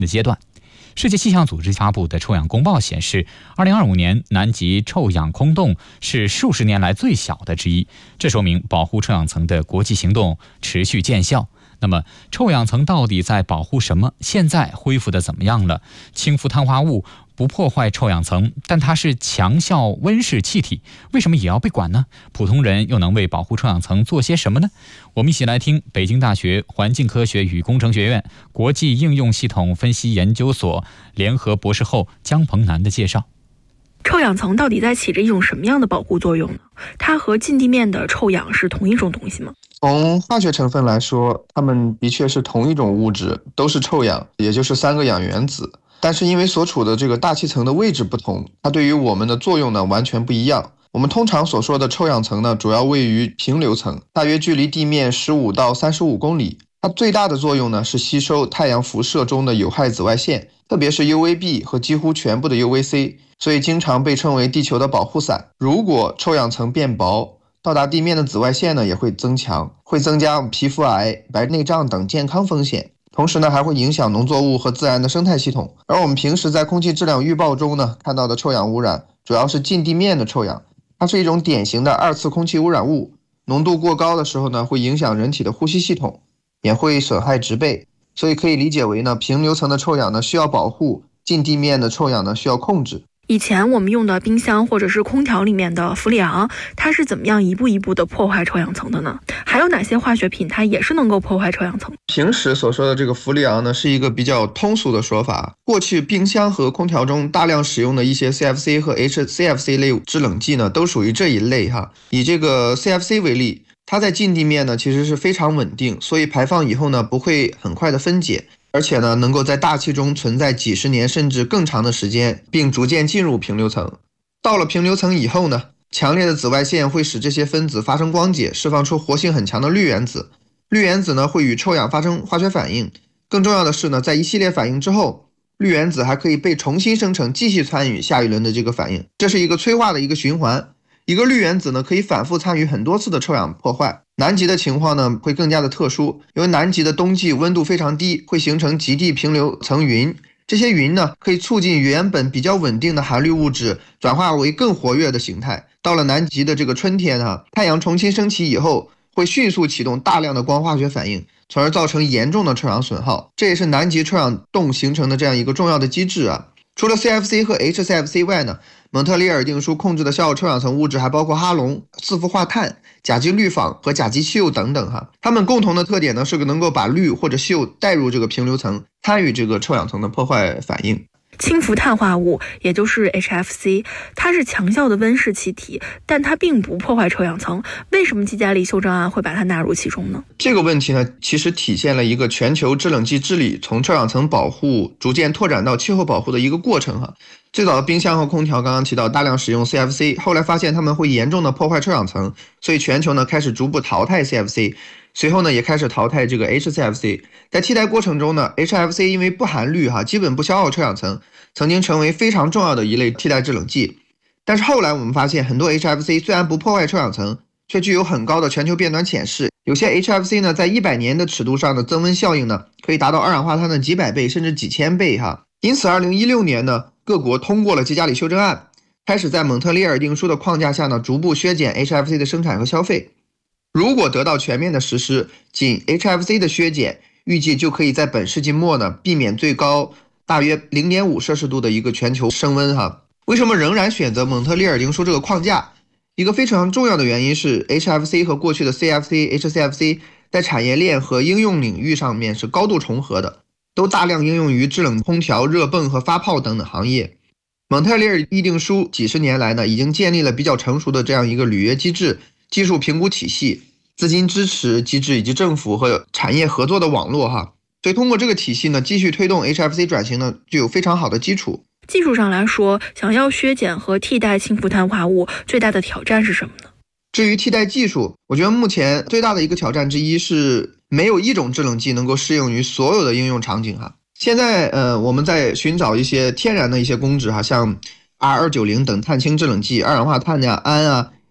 的阶段。世界气象组织发布的臭氧公报显示，2025年南极臭氧空洞是数十年来最小的之一，这说明保护臭氧层的国际行动持续见效。那么臭氧层到底在保护什么？现在恢复的怎么样了？氢氟碳化物不破坏臭氧层，但它是强效温室气体，为什么也要被管呢？普通人又能为保护臭氧层做些什么呢？我们一起来听北京大学环境科学与工程学院国际应用系统分析研究所联合博士后姜鹏南的介绍。 臭氧层到底在起着一种什么样的保护作用呢？它和近地面的臭氧是同一种东西吗？ 从化学成分来说，它们的确是同一种物质，都是臭氧，也就是3个氧原子。但是因为所处的这个大气层的位置不同，它对于我们的作用呢完全不一样。我们通常所说的臭氧层呢，主要位于平流层，大约距离地面15到35公里。它最大的作用呢是吸收太阳辐射中的有害紫外线，特别是 UVB 和几乎全部的 UVC， 所以经常被称为地球的保护伞。如果臭氧层变薄，到达地面的紫外线呢也会增强，会增加皮肤癌、白内障等健康风险。同时呢，还会影响农作物和自然的生态系统。而我们平时在空气质量预报中呢看到的臭氧污染，主要是近地面的臭氧，它是一种典型的2次空气污染物，浓度过高的时候呢，会影响人体的呼吸系统，也会损害植被。所以可以理解为呢，平流层的臭氧呢需要保护，近地面的臭氧呢需要控制。 以前我们用的冰箱或者是空调里面的氟利昂，它是怎么样一步一步的破坏臭氧层的呢？还有哪些化学品它也是能够破坏臭氧层？ 平时所说的这个氟利昂呢，是一个比较通俗的说法。过去冰箱和空调中大量使用的一些 CFC 和 HCFC 类制冷剂呢，都属于这一类哈。以这个 CFC 为例，它在近地面呢其实是非常稳定，所以排放以后呢不会很快的分解。而且呢，能够在大气中存在几十年甚至更长的时间，并逐渐进入平流层。到了平流层以后呢，强烈的紫外线会使这些分子发生光解，释放出活性很强的氯原子。氯原子呢会与臭氧发生化学反应。更重要的是呢，在一系列反应之后，氯原子还可以被重新生成，继续参与下一轮的这个反应。这是一个催化的一个循环。一个氯原子呢可以反复参与很多次的臭氧破坏。南极的情况呢会更加的特殊，因为南极的冬季温度非常低，会形成极地平流层云。这些云呢可以促进原本比较稳定的含氯物质转化为更活跃的形态。到了南极的这个春天啊，太阳重新升起以后，会迅速启动大量的光化学反应，从而造成严重的臭氧损耗。这也是南极臭氧洞形成的这样一个重要的机制啊。除了 CFC 和 HCFC 外呢，蒙特利尔定书控制的小臭氧层物质还包括哈龙、四氟化碳、甲基氯仿和甲基溴等等哈。它们共同的特点呢是能够把氯或者溴带入这个平流层，参与这个臭氧层的破坏反应。 氢氟碳化物也就是 HFC， 它是强效的温室气体，但它并不破坏臭氧层。为什么基加利修正案会把它纳入其中呢？ 这个问题呢，其实体现了一个全球制冷剂治理从臭氧层保护逐渐拓展到气候保护的一个过程哈。最早的冰箱和空调刚刚提到大量使用 CFC， 后来发现它们会严重的破坏臭氧层，所以全球呢开始逐步淘汰 CFC， 随后呢也开始淘汰这个 HCFC。 在替代过程中呢， HFC 因为不含氯基本不消耗臭氧层，曾经成为非常重要的一类替代制冷剂。但是后来我们发现，很多 HFC 虽然不破坏臭氧层，却具有很高的全球变暖潜势。有些 HFC 呢在100年的尺度上的增温效应呢可以达到二氧化碳的几百倍甚至几千倍哈。因此2016年呢，各国通过了基加利修正案，开始在蒙特利尔定书的框架下呢逐步削减 HFC 的生产和消费。如果得到全面的实施，仅 HFC 的削减预计就可以在本世纪末呢避免最高大约 0.5 摄氏度的一个全球升温哈。为什么仍然选择蒙特利尔定书这个框架？一个非常重要的原因是 HFC 和过去的 CFC、HCFC 在产业链和应用领域上面是高度重合的，都大量应用于制冷空调、热泵和发泡等等行业。蒙特利尔议定书几十年来呢，已经建立了比较成熟的这样一个履约机制、技术评估体系、资金支持机制以及政府和产业合作的网络哈。所以通过这个体系呢，继续推动 HFC 转型呢，具有非常好的基础。 技术上来说，想要削减和替代氢氟碳化物，最大的挑战是什么呢？ 至于替代技术，我觉得目前最大的一个挑战之一是没有一种制冷剂能够适用于所有的应用场景哈。现在我们在寻找一些天然的一些公制哈，像 R290 等碳氢制冷剂、二氧化碳呀、氨啊，以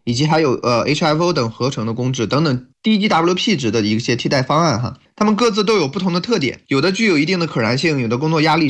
以及还有HFO 等合成的公制等等低 GWP 值的一些替代方案哈，它们各自都有不同的特点，有的具有一定的可燃性，有的工作压力